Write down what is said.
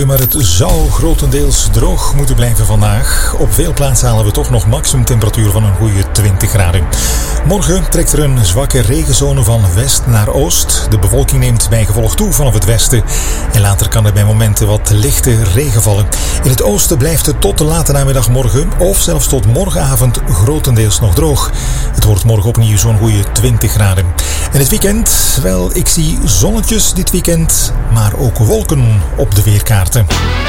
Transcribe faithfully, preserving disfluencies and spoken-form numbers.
Maar het zou grotendeels droog moeten blijven vandaag. Op veel plaatsen halen we toch nog maximumtemperatuur van een goede twintig graden. Morgen trekt er een zwakke regenzone van west naar oost. De bewolking neemt bij gevolg toe vanaf het westen. En later kan er bij momenten wat lichte regen vallen. In het oosten blijft het tot de late namiddag morgen of zelfs tot morgenavond grotendeels nog droog. Het wordt morgen opnieuw zo'n goede twintig graden. En het weekend, wel, ik zie zonnetjes dit weekend, maar ook wolken op de weerkaarten.